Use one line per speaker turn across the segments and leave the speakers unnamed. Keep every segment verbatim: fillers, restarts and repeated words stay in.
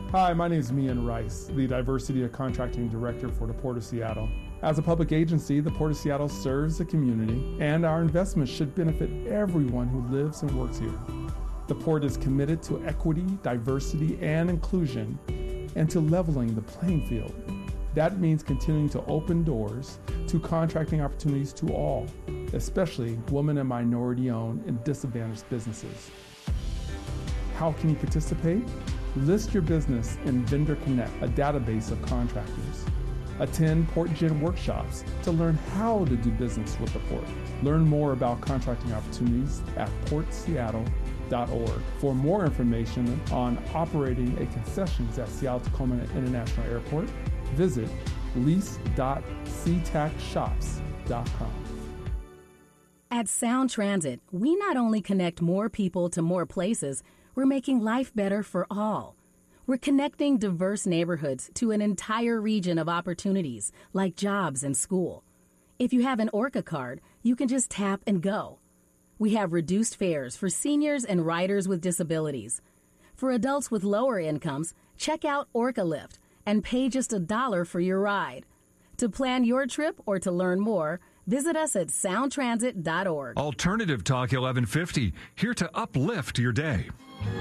Hi, my name is Mian Rice, the Diversity and Contracting Director for the Port of Seattle. As a public agency, the Port of Seattle serves the community, and our investments should benefit everyone who lives and works here. The Port is committed to equity, diversity, and inclusion, and to leveling the playing field. That means continuing to open doors to contracting opportunities to all, especially women and minority-owned and disadvantaged businesses. How can you participate? List your business in Vendor Connect, a database of contractors. Attend PortGen workshops to learn how to do business with the Port. Learn more about contracting opportunities at port seattle dot org. For more information on operating a concessions at Seattle-Tacoma International Airport, visit lease dot c tac shops dot com.
At Sound Transit, we not only connect more people to more places, we're making life better for all. We're connecting diverse neighborhoods to an entire region of opportunities, like jobs and school. If you have an ORCA card, you can just tap and go. We have reduced fares for seniors and riders with disabilities. For adults with lower incomes, check out ORCA Lift and pay just a dollar for your ride. To plan your trip or to learn more, visit us at sound transit dot org.
Alternative Talk eleven fifty, here to uplift your day.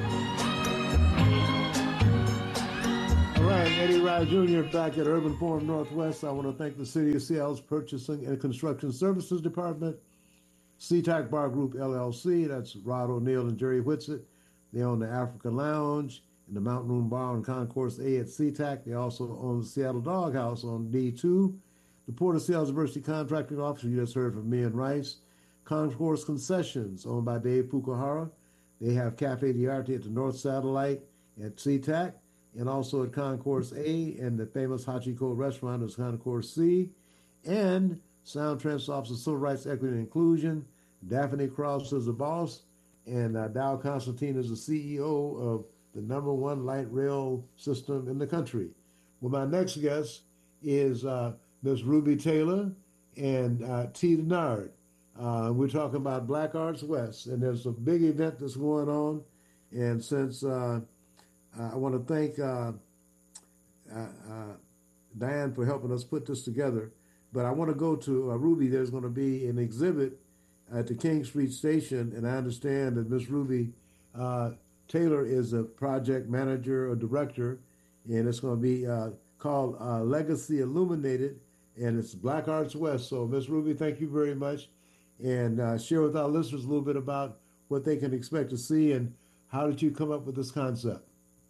All right, Eddie Rye Junior back at Urban Forum Northwest. I want to thank the City of Seattle's Purchasing and Construction Services Department, C TAC Bar Group L L C, that's Rod O'Neill and Jerry Whitsett. They own the Africa Lounge and the Mountain Room Bar on Concourse A at C TAC. They also own the Seattle Doghouse on D two. The Port of Seattle's Diversity Contracting Office, you just heard from Mian Rice. Concourse Concessions, owned by Dave Fukuhara. They have Cafe D'Arte at the North Satellite at C TAC, and also at Concourse A, and the famous Hachiko restaurant is Concourse C. And Sound Transit Office of Civil Rights, Equity, and Inclusion. Daphne Cross is the boss, and uh, Dow Constantine is the C E O of the number one light rail system in the country. Well, my next guest is uh, Miss Ruby Taylor and uh, T. Denard. Uh, we're talking about Black Arts West, and there's a big event that's going on. And since uh, I want to thank uh, uh, uh, Diane for helping us put this together, but I want to go to uh, Ruby. There's going to be an exhibit at the King Street Station, and I understand that Miss Ruby uh, Taylor is a project manager or director, and it's going to be uh, called uh, Legacy Illuminated, and it's Black Arts West. So, Miss Ruby, thank you very much, and uh, share with our listeners a little bit about what they can expect to see, and how did you come up with this concept?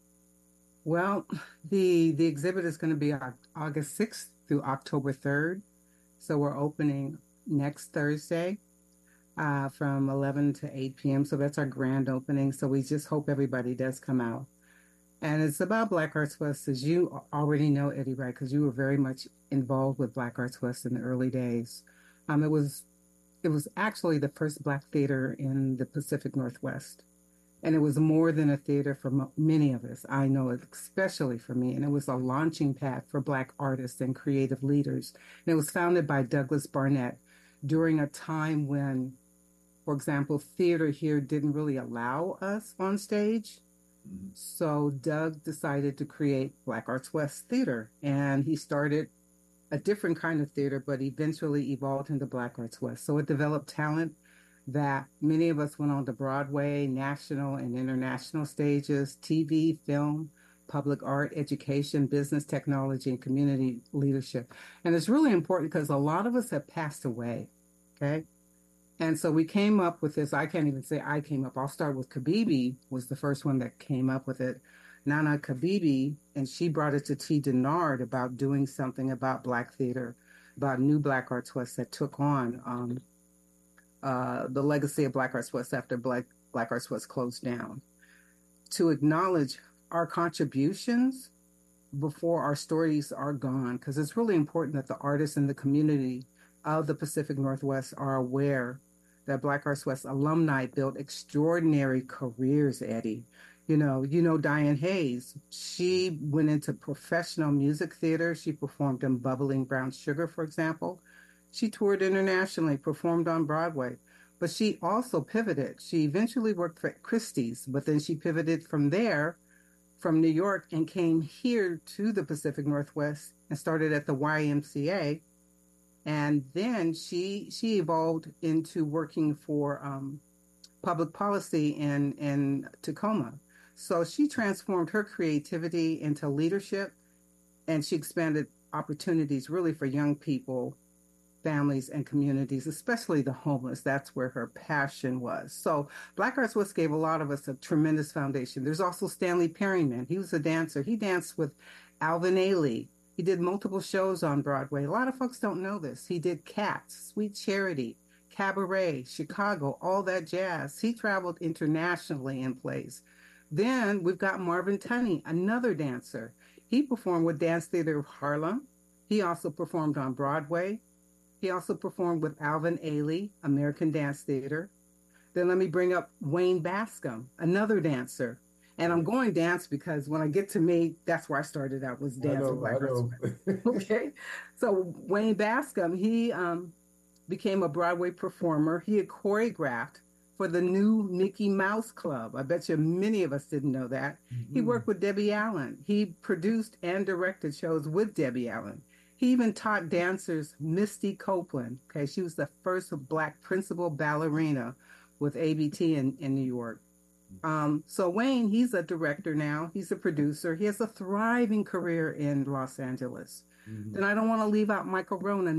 Well, the the exhibit is going to be August sixth through October third. So we're opening next Thursday uh, from eleven to eight p.m. So that's our grand opening. So we just hope everybody does come out. And it's about Black Arts West, as you already know, Eddie, right? Because you were very much involved with Black Arts West in the early days. Um, it was it was actually the first Black theater in the Pacific Northwest. And it was more than a theater for m- many of us. I know it, especially for me. And it was a launching pad for Black artists and creative leaders. And it was founded by Douglas Barnett during a time when, for example, theater here didn't really allow us on stage. Mm-hmm. So Doug decided to create Black Arts West Theater. And he started a different kind of theater, but eventually evolved into Black Arts West. So it developed talent that many of us went on to Broadway, national and international stages, T V, film, public art, education, business, technology, and community leadership. And it's really important because a lot of us have passed away, okay? And so we came up with this. I can't even say I came up. I'll start with Kabibi was the first one that came up with it. Nana Kabibi, and she brought it to T. Denard about doing something about Black theater, about new Black Arts West that took on um, Uh, the legacy of Black Arts West after Black, Black Arts West closed down, to acknowledge our contributions before our stories are gone, because it's really important that the artists in the community of the Pacific Northwest are aware that Black Arts West alumni built extraordinary careers, Eddie. You know, you know Diane Hayes. She went into professional music theater. She performed in Bubbling Brown Sugar, for example. She toured internationally, performed on Broadway, but she also pivoted. She eventually worked for Christie's, but then she pivoted from there from New York and came here to the Pacific Northwest and started at the Y M C A. And then she she evolved into working for um, public policy in, in Tacoma. So she transformed her creativity into leadership, and she expanded opportunities really for young people, families, and communities, especially the homeless. That's where her passion was. So Black Arts West gave a lot of us a tremendous foundation. There's also Stanley Perryman. He was a dancer. He danced with Alvin Ailey. He did multiple shows on Broadway. A lot of folks don't know this. He did Cats, Sweet Charity, Cabaret, Chicago, all that jazz. He traveled internationally in plays. Then we've got Marvin Tunney, another dancer. He performed with Dance Theater of Harlem. He also performed on Broadway. He also performed with Alvin Ailey, American Dance Theater. Then let me bring up Wayne Bascom, another dancer. And I'm going dance because when I get to me, that's where I started out, was dancing.
I know, I know.
Okay. So Wayne Bascom, he um, became a Broadway performer. He had choreographed for the new Mickey Mouse Club. I bet you many of us didn't know that. Mm-hmm. He worked with Debbie Allen. He produced and directed shows with Debbie Allen. He even taught dancers Misty Copeland. Okay, she was the first Black principal ballerina with A B T in, in New York. Um, so Wayne, he's a director now. He's a producer. He has a thriving career in Los Angeles. Mm-hmm. And I don't want to leave out Michael Ronan.